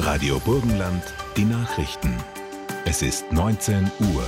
Radio Burgenland, die Nachrichten. Es ist 19 Uhr.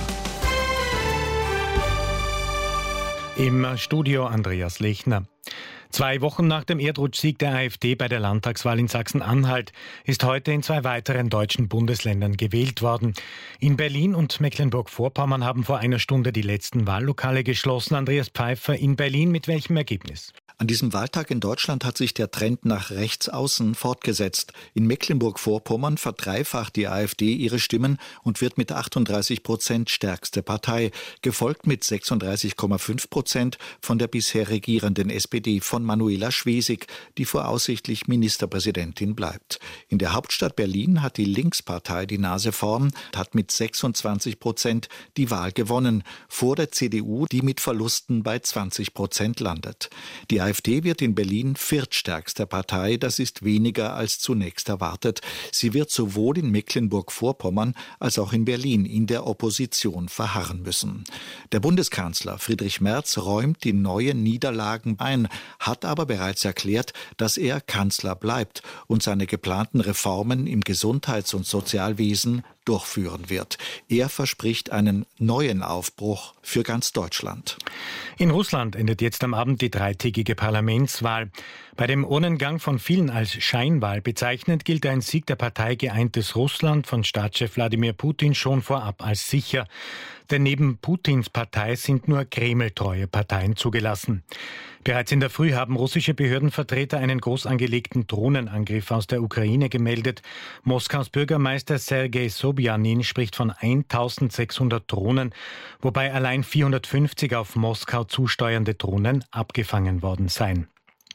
Im Studio Andreas Lechner. 2 Wochen nach dem Erdrutschsieg der AfD bei der Landtagswahl in Sachsen-Anhalt ist heute in 2 weiteren deutschen Bundesländern gewählt worden. In Berlin und Mecklenburg-Vorpommern haben vor einer Stunde die letzten Wahllokale geschlossen. Andreas Pfeiffer in Berlin, mit welchem Ergebnis? An diesem Wahltag in Deutschland hat sich der Trend nach rechts außen fortgesetzt. In Mecklenburg-Vorpommern verdreifacht die AfD ihre Stimmen und wird mit 38% stärkste Partei, gefolgt mit 36,5% von der bisher regierenden SPD von Manuela Schwesig, die voraussichtlich Ministerpräsidentin bleibt. In der Hauptstadt Berlin hat die Linkspartei die Nase vorn und hat mit 26% die Wahl gewonnen, vor der CDU, die mit Verlusten bei 20% landet. Die AfD wird in Berlin viertstärkste Partei, das ist weniger als zunächst erwartet. Sie wird sowohl in Mecklenburg-Vorpommern als auch in Berlin in der Opposition verharren müssen. Der Bundeskanzler Friedrich Merz räumt die neuen Niederlagen ein, hat aber bereits erklärt, dass er Kanzler bleibt und seine geplanten Reformen im Gesundheits- und Sozialwesen durchführen wird. Er verspricht einen neuen Aufbruch für ganz Deutschland. In Russland endet jetzt am Abend die 3-tägige Parlamentswahl. Bei dem Urnengang, von vielen als Scheinwahl bezeichnet, gilt ein Sieg der Partei Geeintes Russland von Staatschef Wladimir Putin schon vorab als sicher. Denn neben Putins Partei sind nur Kreml-treue Parteien zugelassen. Bereits in der Früh haben russische Behördenvertreter einen groß angelegten Drohnenangriff aus der Ukraine gemeldet. Moskaus Bürgermeister Sergei Sobjanin spricht von 1600 Drohnen, wobei allein 450 auf Moskau zusteuernde Drohnen abgefangen worden seien.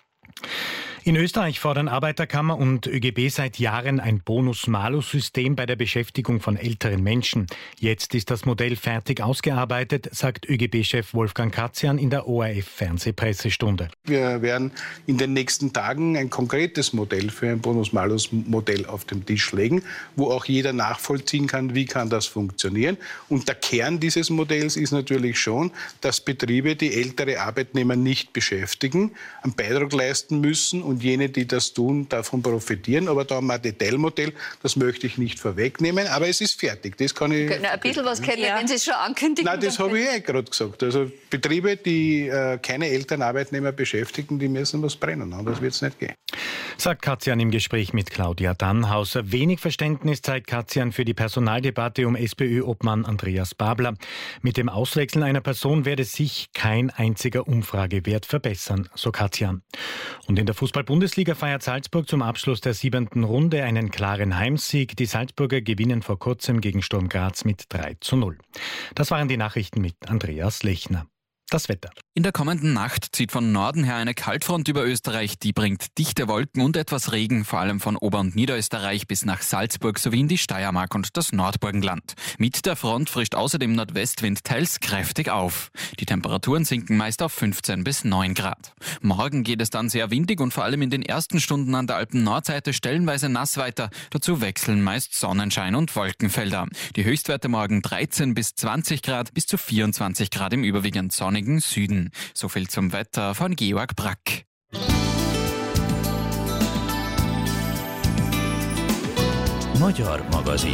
In Österreich fordern Arbeiterkammer und ÖGB seit Jahren ein Bonus-Malus-System bei der Beschäftigung von älteren Menschen. Jetzt ist das Modell fertig ausgearbeitet, sagt ÖGB-Chef Wolfgang Katzian in der ORF-Fernsehpressestunde. Wir werden in den nächsten Tagen ein konkretes Modell für ein Bonus-Malus-Modell auf den Tisch legen, wo auch jeder nachvollziehen kann, wie kann das funktionieren. Und der Kern dieses Modells ist natürlich schon, dass Betriebe, die ältere Arbeitnehmer nicht beschäftigen, einen Beitrag leisten müssen und jene, die das tun, davon profitieren. Aber da haben wir ein Detailmodell, das möchte ich nicht vorwegnehmen, aber es ist fertig. Das kann ich... Ein bisschen was kennt ihr, wenn Sie es schon ankündigen. Nein, das habe ich gerade gesagt. Also Betriebe, die keine älteren Arbeitnehmer beschäftigen, die müssen was brennen. Anders wird es nicht gehen. Sagt Katzian im Gespräch mit Claudia Dannhauser. Wenig Verständnis zeigt Katzian für die Personaldebatte um SPÖ-Obmann Andreas Babler. Mit dem Auswechseln einer Person werde sich kein einziger Umfragewert verbessern, so Katzian. Und in der Fußball-Bundesliga feiert Salzburg zum Abschluss der 7. Runde einen klaren Heimsieg. Die Salzburger gewinnen vor kurzem gegen Sturm Graz mit 3:0. Das waren die Nachrichten mit Andreas Lechner. Das Wetter. In der kommenden Nacht zieht von Norden her eine Kaltfront über Österreich. Die bringt dichte Wolken und etwas Regen, vor allem von Ober- und Niederösterreich bis nach Salzburg sowie in die Steiermark und das Nordburgenland. Mit der Front frischt außerdem Nordwestwind teils kräftig auf. Die Temperaturen sinken meist auf 15 bis 9 Grad. Morgen geht es dann sehr windig und vor allem in den ersten Stunden an der Alpen-Nordseite stellenweise nass weiter. Dazu wechseln meist Sonnenschein und Wolkenfelder. Die Höchstwerte morgen 13 bis 20 Grad, bis zu 24 Grad im überwiegend sonnigen Süden. So viel zum Wetter von Georg Brack. Magyar magazin.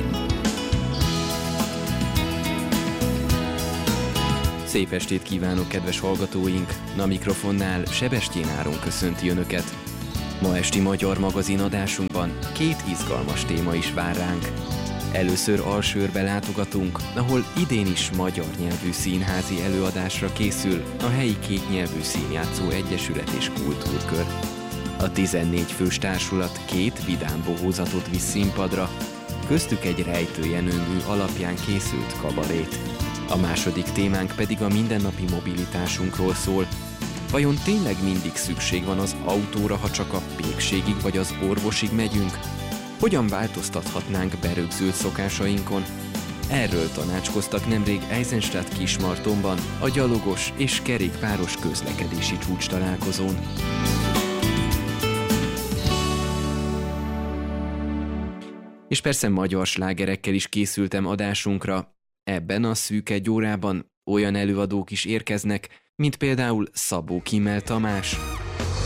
Szép estét kívánok, kedves hallgatóink! A mikrofonnál Sebestyén Áron köszönti Önöket. Ma esti Magyar magazin adásunkban 2 izgalmas téma is vár ránk. Először Alsőrbe látogatunk, ahol idén is magyar nyelvű színházi előadásra készül a helyi kétnyelvű színjátszó egyesület és kultúrkör. A 14 fős társulat 2 vidám bohózatot visz színpadra, köztük egy rejtőjenőmű alapján készült kabarét. A második témánk pedig a mindennapi mobilitásunkról szól. Vajon tényleg mindig szükség van az autóra, ha csak a pékségig vagy az orvosig megyünk? Hogyan változtathatnánk berögzült szokásainkon? Erről tanácskoztak nemrég Eisenstadt Kismartonban a gyalogos és kerékpáros közlekedési csúcstalálkozón. És persze magyar slágerekkel is készültem adásunkra. Ebben a szűk 1 órában olyan előadók is érkeznek, mint például Szabó Kimmel Tamás,